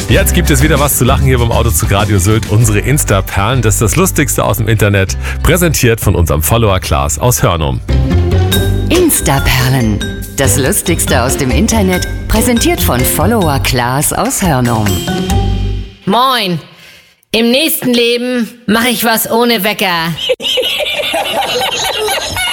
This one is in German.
Jetzt gibt es wieder was zu lachen hier beim Autozug Radio Sylt. Unsere Insta-Perlen, das ist das Lustigste aus dem Internet. Präsentiert von unserem Follower Klaas aus Hörnum. Insta-Perlen, das Lustigste aus dem Internet. Präsentiert von Follower Klaas aus Hörnum. Moin. Im nächsten Leben mache ich was ohne Wecker.